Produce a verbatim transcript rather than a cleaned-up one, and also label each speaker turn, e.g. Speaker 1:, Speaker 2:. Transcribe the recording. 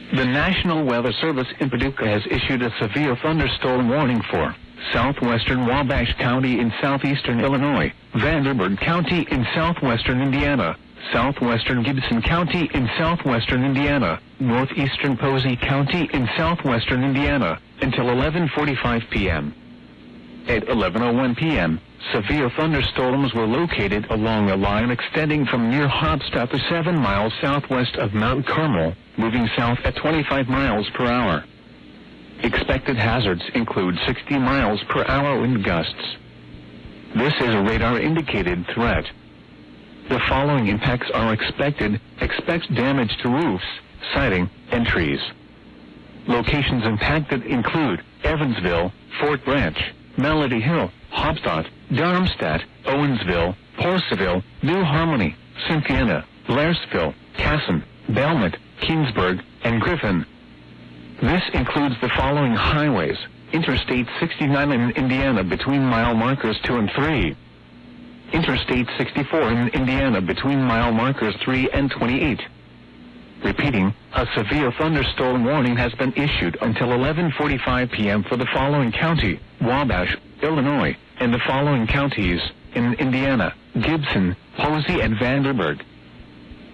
Speaker 1: The National Weather Service in Paducah has issued a severe thunderstorm warning for southwestern Wabash County in southeastern Illinois, Vanderburgh County in southwestern Indiana, southwestern Gibson County in southwestern Indiana, northeastern Posey County in southwestern Indiana, until eleven forty-five p m At eleven oh one p m, severe thunderstorms were located along a line extending from near Hobstadt to seven miles southwest of Mount Carmel, moving south at twenty-five miles per hour. Expected hazards include sixty miles per hour wind gusts. This is a radar-indicated threat. The following impacts are expected. Expect damage to roofs, siding, and trees. Locations impacted include Evansville, Fort Branch, Melody Hill, Hobstadt, Darmstadt, Owensville, Porceville, New Harmony, Cynthiana, Blairsville, Casson, Belmont, Keensburg, and Griffin. This includes the following highways: Interstate sixty-nine in Indiana between mile markers two and three. Interstate sixty-four in Indiana between mile markers three and twenty-eight. Repeating, a severe thunderstorm warning has been issued until eleven forty-five p m for the following county: Wabash, Illinois, and the following counties in Indiana: Gibson, Posey, and Vanderburgh.